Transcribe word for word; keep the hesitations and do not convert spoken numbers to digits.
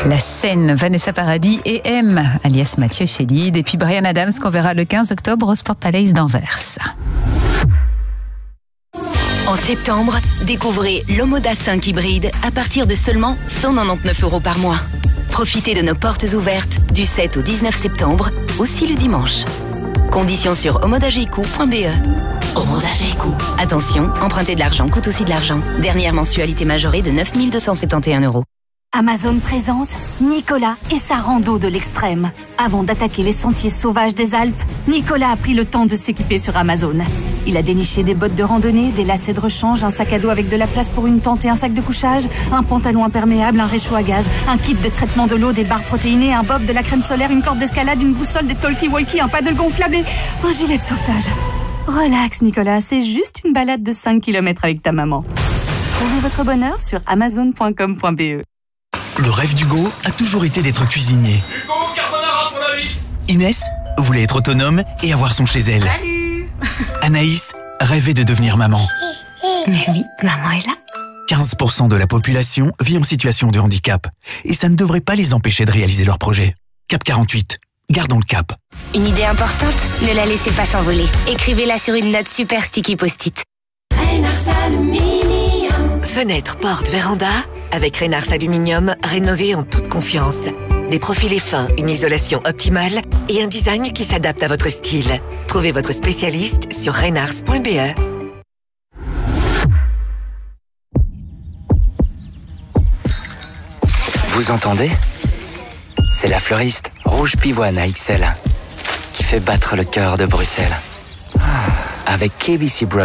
La scène, Vanessa Paradis et M, alias Mathieu Chédid, et puis Bryan Adams qu'on verra le quinze octobre au Sport Palace d'Anvers. En septembre, découvrez l'Omoda cinq hybride à partir de seulement cent quatre-vingt-dix-neuf euros par mois. Profitez de nos portes ouvertes du sept au dix-neuf septembre, aussi le dimanche. Conditions sur omodagéco point b e. Omodagéco. Attention, emprunter de l'argent coûte aussi de l'argent. Dernière mensualité majorée de neuf mille deux cent soixante et onze euros. Amazon présente Nicolas et sa rando de l'extrême. Avant d'attaquer les sentiers sauvages des Alpes, Nicolas a pris le temps de s'équiper sur Amazon. Il a déniché des bottes de randonnée, des lacets de rechange, un sac à dos avec de la place pour une tente et un sac de couchage, un pantalon imperméable, un réchaud à gaz, un kit de traitement de l'eau, des barres protéinées, un bob, de la crème solaire, une corde d'escalade, une boussole, des talkie-walkie, un paddle gonflable et un gilet de sauvetage. Relax Nicolas, c'est juste une balade de cinq kilomètres avec ta maman. Trouvez votre bonheur sur amazon point com point b e. Le rêve d'Hugo a toujours été d'être cuisinier. Hugo, carbonara pour la huit. Inès voulait être autonome et avoir son chez elle. Salut. Anaïs rêvait de devenir maman. Mais oui, maman est là. quinze pour cent de la population vit en situation de handicap. Et ça ne devrait pas les empêcher de réaliser leurs projets. Cap quarante-huit. Gardons le cap. Une idée importante, ne la laissez pas s'envoler. Écrivez-la sur une note super sticky post-it. Fenêtre, porte, véranda, avec Reynars Aluminium, rénové en toute confiance. Des profilés fins, une isolation optimale et un design qui s'adapte à votre style. Trouvez votre spécialiste sur reynars point b e. Vous entendez? C'est la fleuriste Rouge Pivoine à X L qui fait battre le cœur de Bruxelles. Avec K B C Brown.